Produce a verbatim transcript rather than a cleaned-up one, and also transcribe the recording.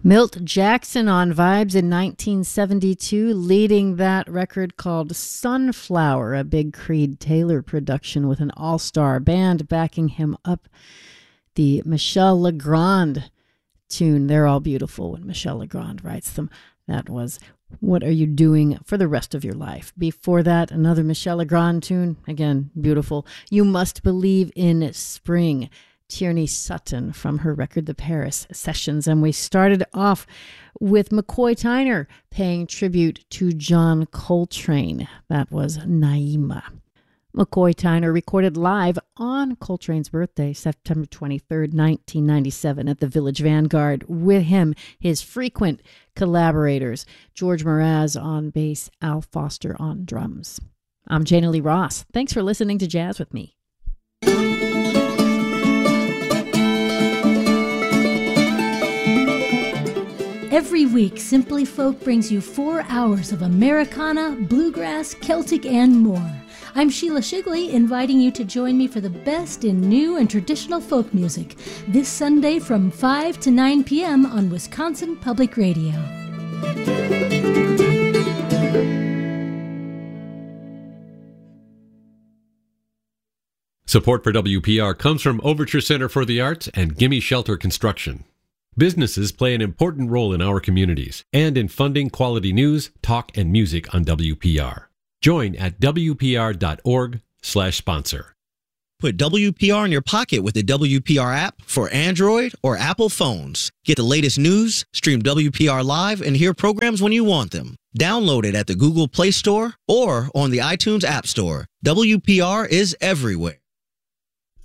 Milt Jackson on Vibes in nineteen seventy-two, leading that record called Sunflower, a big Creed Taylor production with an all-star band backing him up. The Michel Legrand tune, they're all beautiful when Michel Legrand writes them. That was What Are You Doing for the Rest of Your Life. Before that, another Michel Legrand tune, again, beautiful. You Must Believe in Spring. Tierney Sutton from her record The Paris Sessions. And we started off with McCoy Tyner paying tribute to John Coltrane. That was Naima. McCoy Tyner recorded live on Coltrane's birthday, September twenty-third, nineteen ninety-seven, at the Village Vanguard. With him, his frequent collaborators, George Mraz on bass, Al Foster on drums. I'm Jana Lee Ross. Thanks for listening to Jazz with Me. Every week, Simply Folk brings you four hours of Americana, bluegrass, Celtic, and more. I'm Sheila Shigley, inviting you to join me for the best in new and traditional folk music this Sunday from five to nine p.m. on Wisconsin Public Radio. Support for W P R comes from Overture Center for the Arts and Gimme Shelter Construction. Businesses play an important role in our communities and in funding quality news, talk, and music on W P R. Join at W P R dot org slash sponsor. Put W P R in your pocket with the W P R app for Android or Apple phones. Get the latest news, stream W P R live, and hear programs when you want them. Download it at the Google Play Store or on the iTunes App Store. W P R is everywhere.